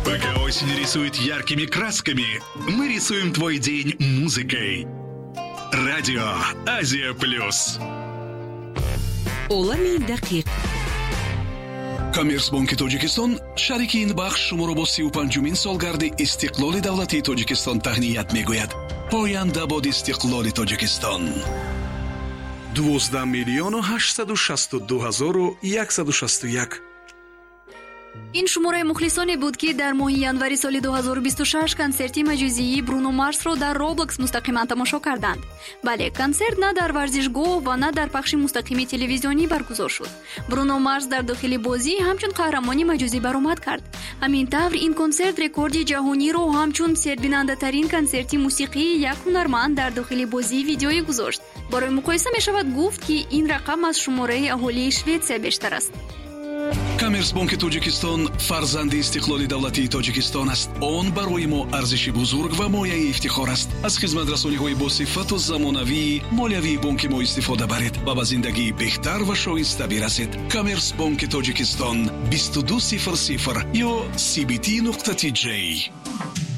Пока осень рисует яркими красками, мы рисуем твой день музыкой. Радио Азия Плюс. عالم دقیق. коммерсбанки тоҷикистон шарики ин бахш шуморо бо 35-умин солгарди истиқлоли давлатии тоҷикистон таҳният мегӯяд. поянда бод истиқлоли тоҷикистон. 12,862,161. ин шумораи мухлисоне буд ки дар моҳи январи соли 2026 консерти маҷӯзии Бруно Марсро дар Roblox мустақиман тамошо карданд. бале, консерт на дар варзишгоҳ ва на дар пахши мустақими телевизионӣ баргузор шуд. Бруно Марс дар дохили бозӣ ҳамчун қаҳрамони маҷӯзӣ баромад кард. ҳамин тавр ин консерт рекорди ҷаҳониро ҳамчун сербинандатарин консерти мусиқии як ҳунарманд дар дохили бозӣ видеоӣ гузошт. барои муқоиса мешавад гуфт ки ин рақам аз шумораи аҳолии Шветсия бештар аст. коммерсбанки тоҷикистон фарзанди истиқлоли давлатии тоҷикистон аст. он барои мо арзиши бузург ва мояи ифтихор аст. аз хизматрасониҳои босифату замонавии молиявии бонки мо истифода баред ва ба зиндагии беҳтар ва шоиста бирасед. коммерсбанки тоҷикистон 2200 ё cbt.tj.